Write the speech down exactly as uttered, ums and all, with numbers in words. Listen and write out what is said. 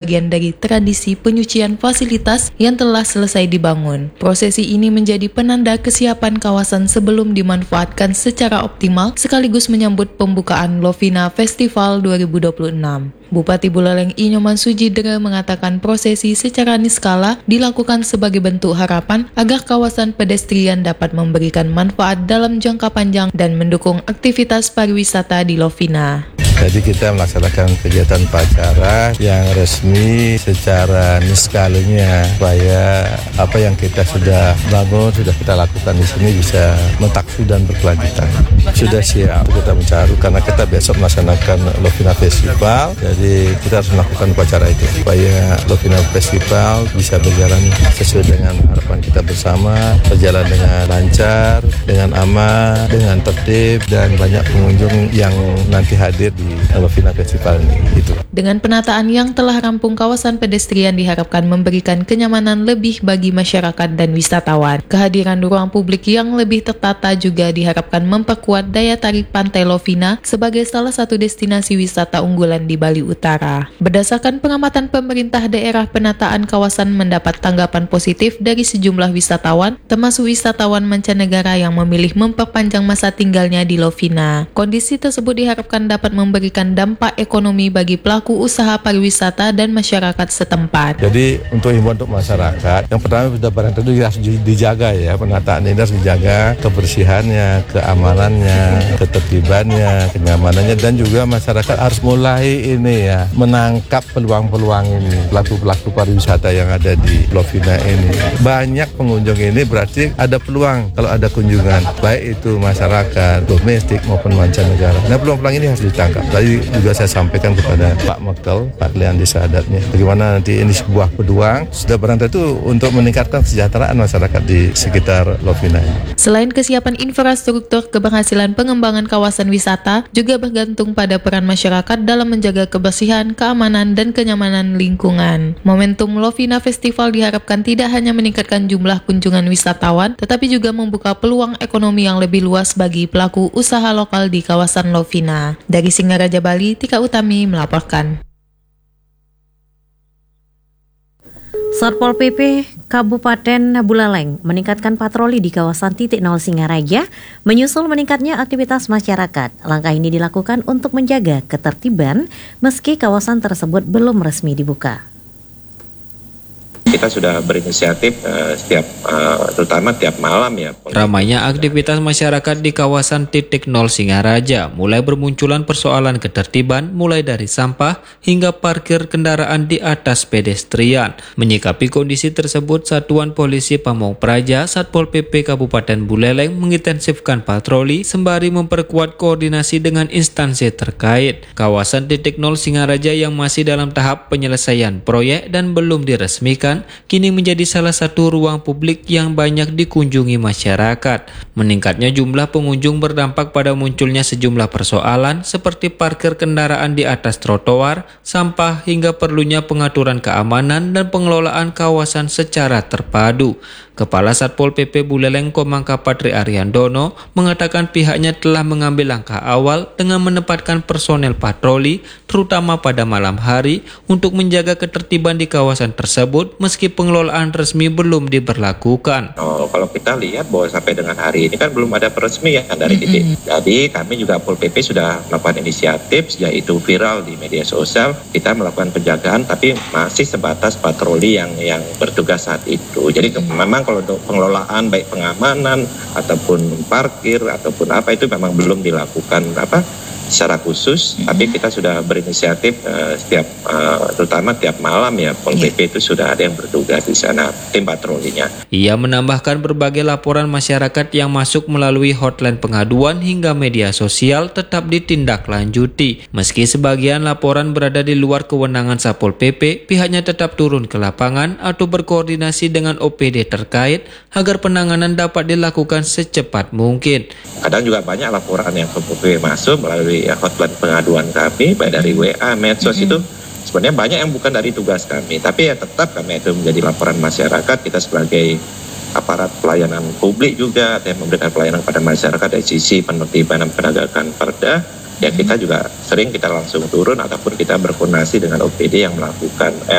bagian dari tradisi penyucian fasilitas yang telah selesai dibangun. Prosesi ini menjadi penanda kesiapan kawasan sebelum dimanfaatkan secara optimal sekaligus menyambut pembukaan Lovina Festival dua ribu dua puluh enam. Bupati Buleleng I Nyoman Sujidra mengatakan prosesi secara niskala dilakukan sebagai bentuk harapan agar kawasan pedestrian dapat memberikan manfaat dalam jangka panjang dan mendukung aktivitas pariwisata di Lovina. Jadi kita melaksanakan kegiatan upacara yang resmi secara niskalanya supaya apa yang kita sudah bangun, sudah kita lakukan di sini bisa mentaksu dan berkelanjutan. Sudah siap kita mencari karena kita besok melaksanakan Lovina Festival, jadi kita harus melakukan upacara itu supaya Lovina Festival bisa berjalan sesuai dengan harapan kita bersama, berjalan dengan lancar, dengan aman, dengan tertib dan banyak pengunjung yang nanti hadir di Lovina Festival ini. Gitu. Dengan penataan yang telah rampung, kawasan pedestrian diharapkan memberikan kenyamanan lebih bagi masyarakat dan wisatawan. Kehadiran ruang publik yang lebih tertata juga diharapkan memperkuat daya tarik Pantai Lovina sebagai salah satu destinasi wisata unggulan di Bali Utara. Berdasarkan pengamatan pemerintah daerah, penataan kawasan mendapat tanggapan positif dari sejumlah wisatawan, termasuk wisatawan mancanegara yang memilih memperpanjang masa tinggalnya di Lovina. Kondisi tersebut diharapkan dapat memberikan dampak ekonomi bagi pelaku usaha pariwisata dan masyarakat setempat. Jadi untuk himbauan untuk masyarakat, yang pertama sudah barang tentu harus dijaga ya, penataan ini harus dijaga kebersihannya, keamanannya, ketertibannya, kenyamanannya, dan juga masyarakat harus mulai ini ya menangkap peluang-peluang ini, pelaku-pelaku pariwisata yang ada di Lovina ini. Banyak pengunjung ini berarti ada peluang kalau ada kunjungan, baik itu masyarakat domestik maupun mancanegara. Nah, peluang-peluang ini harus ditangkap. Tadi juga saya sampaikan kepada Pak Mekel, Pak Kalian Desa Adatnya, bagaimana nanti ini sebuah peluang sudah barang tentu untuk meningkatkan kesejahteraan masyarakat di sekitar Lovina ini. Selain kesiapan infrastruktur, keberhasilan pengembangan kawasan wisata juga bergantung pada peran masyarakat dalam menjaga kebersihan, keamanan, dan kenyamanan lingkungan. Momentum Lovina Festival diharapkan tidak hanya meningkatkan jumlah kunjungan wisatawan, tetapi juga membuka peluang ekonomi yang lebih luas bagi pelaku usaha lokal di kawasan Lovina. Dari Singaraja, Bali, Tika Utami melaporkan. Satpol P P Kabupaten Buleleng meningkatkan patroli di kawasan titik nol Singaraja menyusul meningkatnya aktivitas masyarakat. Langkah ini dilakukan untuk menjaga ketertiban meski kawasan tersebut belum resmi dibuka. Kita sudah berinisiatif uh, setiap uh, terutama tiap malam ya. Ramainya aktivitas masyarakat di kawasan titik nol Singaraja mulai bermunculan persoalan ketertiban mulai dari sampah hingga parkir kendaraan di atas pedestrian. Menyikapi kondisi tersebut, Satuan Polisi Pamong Praja Satpol P P Kabupaten Buleleng mengintensifkan patroli sembari memperkuat koordinasi dengan instansi terkait. Kawasan titik nol Singaraja yang masih dalam tahap penyelesaian proyek dan belum diresmikan kini menjadi salah satu ruang publik yang banyak dikunjungi masyarakat. Meningkatnya jumlah pengunjung berdampak pada munculnya sejumlah persoalan seperti parkir kendaraan di atas trotoar, sampah, hingga perlunya pengaturan keamanan dan pengelolaan kawasan secara terpadu. Kepala Satpol P P Buleleng Komangka Patri Ariandono mengatakan pihaknya telah mengambil langkah awal dengan menempatkan personel patroli terutama pada malam hari untuk menjaga ketertiban di kawasan tersebut meski pengelolaan resmi belum diberlakukan. Oh, kalau kita lihat bahwa sampai dengan hari ini kan belum ada peresmian dari titik. Mm-hmm. Jadi kami juga Pol P P sudah melakukan inisiatif, yaitu viral di media sosial. Kita melakukan penjagaan tapi masih sebatas patroli yang yang bertugas saat itu. Jadi mm-hmm. memang kalau untuk pengelolaan baik pengamanan ataupun parkir ataupun apa itu memang belum dilakukan apa secara khusus, mm-hmm. tapi kita sudah berinisiatif uh, setiap uh, terutama tiap malam ya Pol P P yeah. itu sudah ada yang bertugas di sana tim patrolinya. Ia menambahkan berbagai laporan masyarakat yang masuk melalui hotline pengaduan hingga media sosial tetap ditindaklanjuti. Meski sebagian laporan berada di luar kewenangan Satpol P P, pihaknya tetap turun ke lapangan atau berkoordinasi dengan O P D terkait agar penanganan dapat dilakukan secepat mungkin. Kadang juga banyak laporan yang ke P P masuk melalui ya, hotline pengaduan kami, baik dari W A, medsos mm-hmm. itu sebenarnya banyak yang bukan dari tugas kami, tapi ya tetap kami itu menjadi laporan masyarakat. Kita sebagai aparat pelayanan publik juga yang memberikan pelayanan pada masyarakat dari sisi penertiban dan penegakan perda, ya kita juga sering kita langsung turun ataupun kita berkoordinasi dengan O P D yang melakukan eh,